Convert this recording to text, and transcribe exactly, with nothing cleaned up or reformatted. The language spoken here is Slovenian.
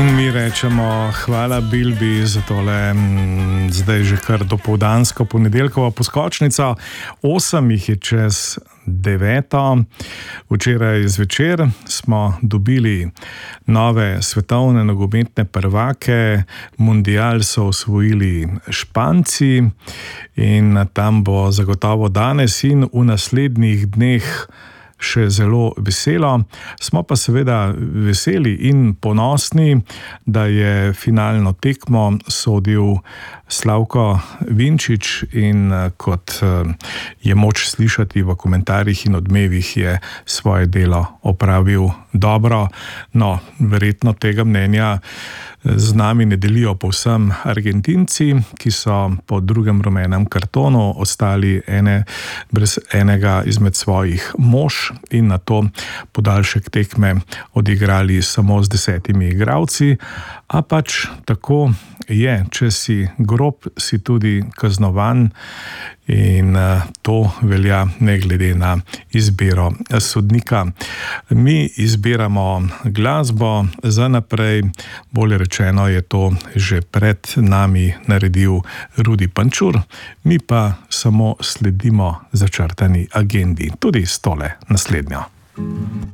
In mi rečemo hvala Bilbi za tole m, zdaj že kar dopoldansko ponedeljkovo poskočnico. Osem jih je čez deveto. Včeraj zvečer smo dobili nove svetovne nogometne prvake. Mundial so osvojili Španci in tam bo zagotovo danes in v naslednjih dneh še zelo veselo. Smo pa seveda veseli in ponosni, da je finalno tekmo sodil Slavko Vinčić in kot je moč slišati v komentarjih in odmevih, je svoje delo opravil dobro. No, verjetno tega mnenja z nami ne delijo povsem Argentinci, ki so po drugem rumenem kartonu ostali ene, brez enega izmed svojih mož in nato podaljšek tekme odigrali samo z desetimi igralci. A pač tako je, če si grob, si tudi kaznovan in to velja ne glede na izbiro sodnika. Mi izbiramo glasbo za naprej, bolje rečeno je to že pred nami naredil Rudi Pančur, mi pa samo sledimo začrtani agendi, tudi s tole naslednjo.